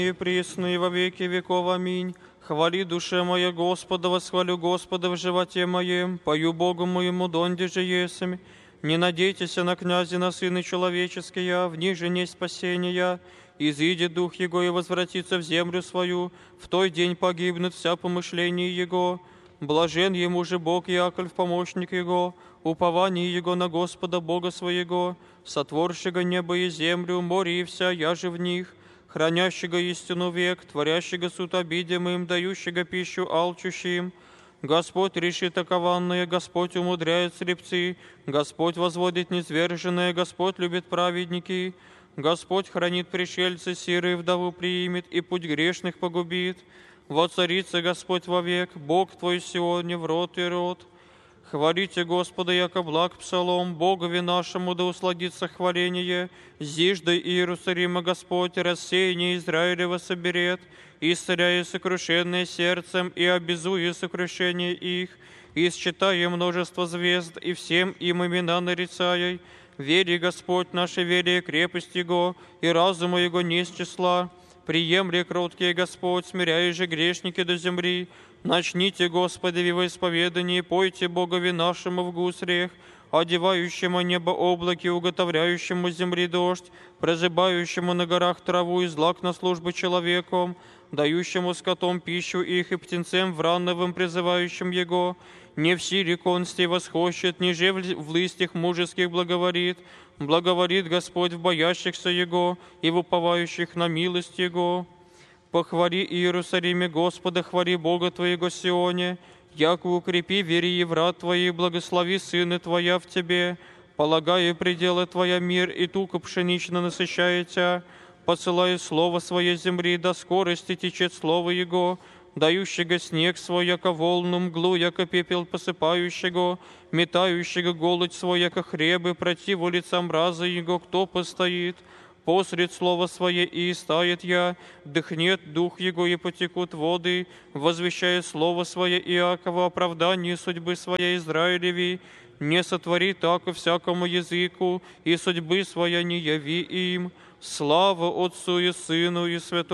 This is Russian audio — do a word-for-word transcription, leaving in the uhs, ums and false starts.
и присно и во веки веков. Аминь. Хвали душе моя Господа, восхвалю Господа в животе моем, пою Богу моему, донде же есмь. Не надейтесь на князя, на сыны человеческие, в них же не спасения. Изыдет дух его и возвратится в землю свою, в той день погибнет вся помышление его. Блажен ему же Бог Иаков, помощник его, упование его на Господа Бога своего, сотворщего небо и землю, море и вся, я же в них, хранящего истину век, творящего суд обидимым, дающего пищу алчущим. Господь решит окованное, Господь умудряет слепцы, Господь возводит низверженное, Господь любит праведники. Господь хранит пришельца, сиры вдову приимет, и путь грешных погубит. Воцарится Господь вовек, Бог твой сегодня в род и род. Хвалите Господа, яко благ псалом, Богови нашему да усладится хваление. Зиждай Иерусалима Господь, рассеяние Израилева соберет, исцеляя сокрушенные сердцем и обязуя сокрушение их, и считая множество звезд, и всем им имена нарицая. Вери, Господь, нашей вере, крепость Его, и разума Его не с числа. Приемли, кроткий Господь, смиряя же грешники до земли. Начните, Господи, во исповедании, пойте Богови нашему в гусрях, одевающему небо облаки, уготовляющему земли дождь, прозябающему на горах траву и злак на службу человеком, дающему скотом пищу их и птенцем врановым, призывающим его. Не в силе консти восхощет, ниже в листьях мужеских благоволит. Благоволит Господь в боящихся Его и в уповающих на милость Его. Похвали Иерусалиме Господа, хвали Бога Твоего Сионе, яко укрепи вери и врат Твои, благослови сыны Твоя в Тебе, полагая пределы Твоя мир, и туго пшенично насыщая Тя, посылая слово Свое земли, до скорости течет слово Его, дающего снег свой, яко волну, мглу, яко пепел посыпающего, метающего голодь свой, яко хребы, противу лица мраза Его, кто постоит? Посред слова Свое и истает я, дыхнет дух Его и потекут воды, возвещая слово Свое Иакова, оправдание судьбы Своей Израилеви, не сотвори тако всякому языку, и судьбы Своя не яви им. Слава Отцу и Сыну и Святому